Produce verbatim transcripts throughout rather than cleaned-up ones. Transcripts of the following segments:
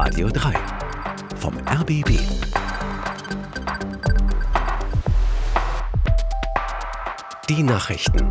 Radio drei vom R B B. Die Nachrichten.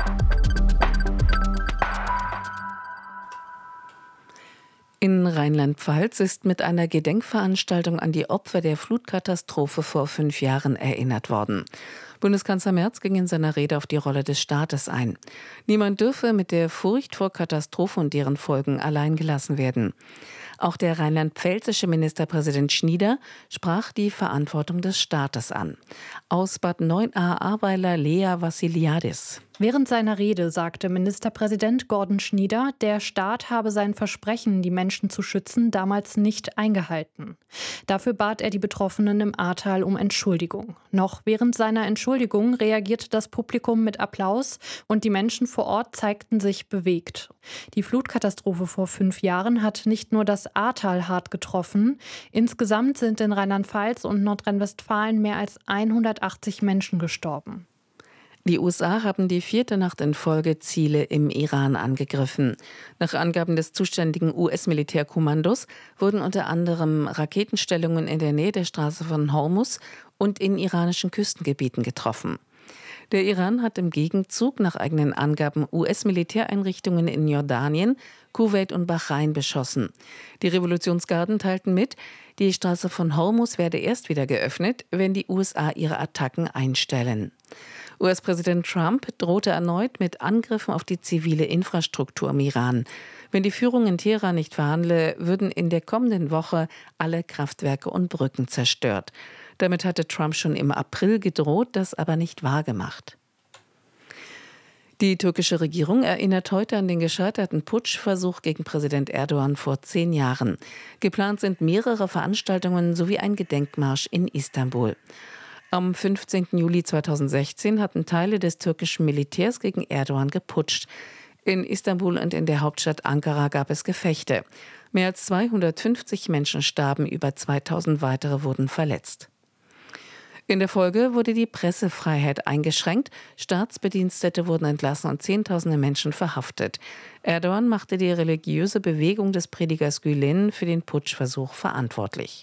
In Rheinland-Pfalz ist mit einer Gedenkveranstaltung an die Opfer der Flutkatastrophe vor fünf Jahren erinnert worden. Bundeskanzler Merz ging in seiner Rede auf die Rolle des Staates ein. Niemand dürfe mit der Furcht vor Katastrophen und deren Folgen allein gelassen werden. Auch der rheinland-pfälzische Ministerpräsident Schnieder sprach die Verantwortung des Staates an. Aus Bad Neuenahr-Ahrweiler Lea Vassiliadis. Während seiner Rede sagte Ministerpräsident Gordon Schnieder, der Staat habe sein Versprechen, die Menschen zu schützen, damals nicht eingehalten. Dafür bat er die Betroffenen im Ahrtal um Entschuldigung. Noch während seiner Entschuldigung reagierte das Publikum mit Applaus und die Menschen vor Ort zeigten sich bewegt. Die Flutkatastrophe vor fünf Jahren hat nicht nur das Ahrtal hart getroffen. Insgesamt sind in Rheinland-Pfalz und Nordrhein-Westfalen mehr als hundertachtzig Menschen gestorben. Die U S A haben die vierte Nacht in Folge Ziele im Iran angegriffen. Nach Angaben des zuständigen U S-Militärkommandos wurden unter anderem Raketenstellungen in der Nähe der Straße von Hormuz und in iranischen Küstengebieten getroffen. Der Iran hat im Gegenzug nach eigenen Angaben U S-Militäreinrichtungen in Jordanien, Kuwait und Bahrain beschossen. Die Revolutionsgarden teilten mit, die Straße von Hormuz werde erst wieder geöffnet, wenn die U S A ihre Attacken einstellen. U S-Präsident Trump drohte erneut mit Angriffen auf die zivile Infrastruktur im Iran. Wenn die Führung in Teheran nicht verhandle, würden in der kommenden Woche alle Kraftwerke und Brücken zerstört. Damit hatte Trump schon im April gedroht, das aber nicht wahrgemacht. Die türkische Regierung erinnert heute an den gescheiterten Putschversuch gegen Präsident Erdogan vor zehn Jahren. Geplant sind mehrere Veranstaltungen sowie ein Gedenkmarsch in Istanbul. Am fünfzehnten Juli zweitausendsechzehn hatten Teile des türkischen Militärs gegen Erdogan geputscht. In Istanbul und in der Hauptstadt Ankara gab es Gefechte. Mehr als zweihundertfünfzig Menschen starben, über zweitausend weitere wurden verletzt. In der Folge wurde die Pressefreiheit eingeschränkt, Staatsbedienstete wurden entlassen und Zehntausende Menschen verhaftet. Erdogan machte die religiöse Bewegung des Predigers Gülen für den Putschversuch verantwortlich.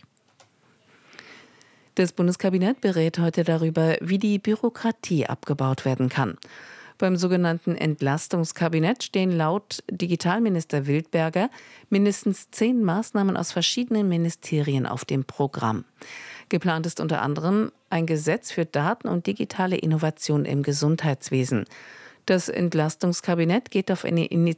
Das Bundeskabinett berät heute darüber, wie die Bürokratie abgebaut werden kann. Beim sogenannten Entlastungskabinett stehen laut Digitalminister Wildberger mindestens zehn Maßnahmen aus verschiedenen Ministerien auf dem Programm. Geplant ist unter anderem ein Gesetz für Daten und digitale Innovation im Gesundheitswesen. Das Entlastungskabinett geht auf eine